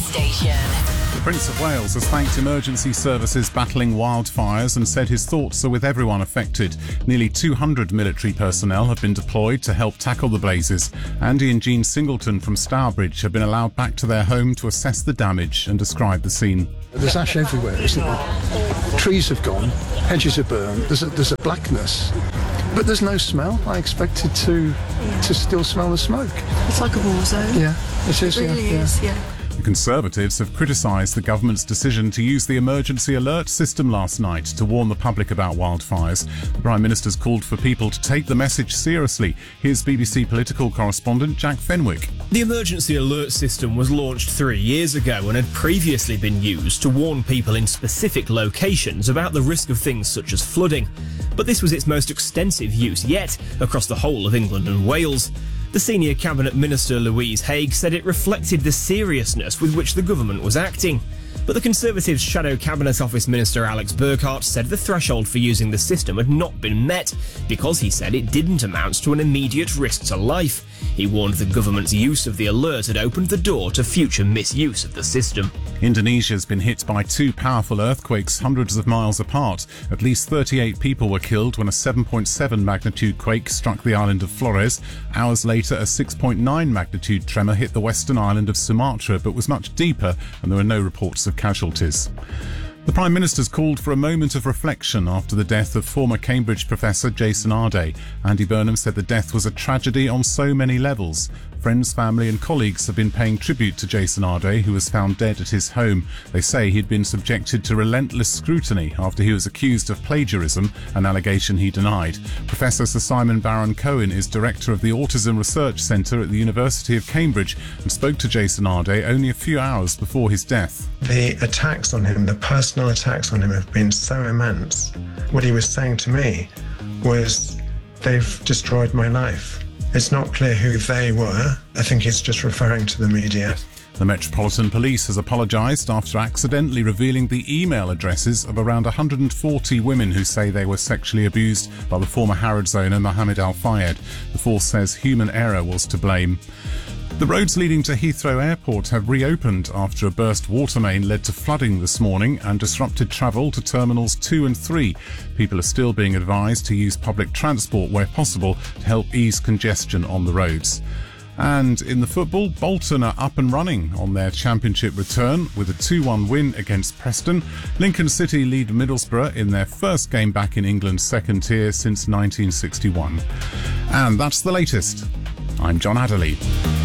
station. The Prince of Wales has thanked emergency services battling wildfires and said his thoughts are with everyone affected. Nearly 200 military personnel have been deployed to help tackle the blazes. Andy and Jean Singleton from Stourbridge have been allowed back to their home to assess the damage and describe the scene. There's ash everywhere, isn't there? Trees have gone, hedges are burned, there's a blackness. But there's no smell. I expected to still smell the smoke. It's like a war zone. Yeah, it is. It really is, yeah. The Conservatives have criticised the government's decision to use the emergency alert system last night to warn the public about wildfires. The Prime Minister's called for people to take the message seriously. Here's BBC political correspondent Jack Fenwick. The emergency alert system was launched 3 years ago and had previously been used to warn people in specific locations about the risk of things such as flooding. But this was its most extensive use yet across the whole of England and Wales. The senior cabinet minister Louise Haigh said it reflected the seriousness with which the government was acting. But the Conservatives' Shadow Cabinet Office Minister Alex Burkhart said the threshold for using the system had not been met because he said it didn't amount to an immediate risk to life. He warned the government's use of the alert had opened the door to future misuse of the system. Indonesia's been hit by two powerful earthquakes hundreds of miles apart. At least 38 people were killed when a 7.7 magnitude quake struck the island of Flores. Hours later, a 6.9 magnitude tremor hit the western island of Sumatra, but was much deeper, and there were no reports of casualties. The Prime Minister's called for a moment of reflection after the death of former Cambridge professor Jason Arday. Andy Burnham said the death was a tragedy on so many levels. Friends, family and colleagues have been paying tribute to Jason Arday, who was found dead at his home. They say he'd been subjected to relentless scrutiny after he was accused of plagiarism, an allegation he denied. Professor Sir Simon Baron-Cohen is director of the Autism Research Centre at the University of Cambridge and spoke to Jason Arday only a few hours before his death. The attacks on him, the personal attacks on him have been so immense. What he was saying to me was, they've destroyed my life. It's not clear who they were. I think he's just referring to the media. The Metropolitan Police has apologised after accidentally revealing the email addresses of around 140 women who say they were sexually abused by the former Harrods owner Mohammed Al Fayed. The force says human error was to blame. The roads leading to Heathrow Airport have reopened after a burst water main led to flooding this morning and disrupted travel to Terminals 2 and 3. People are still being advised to use public transport where possible to help ease congestion on the roads. And in the football, Bolton are up and running on their championship return with a 2-1 win against Preston. Lincoln City lead Middlesbrough in their first game back in England's second tier since 1961. And that's the latest. I'm John Adderley.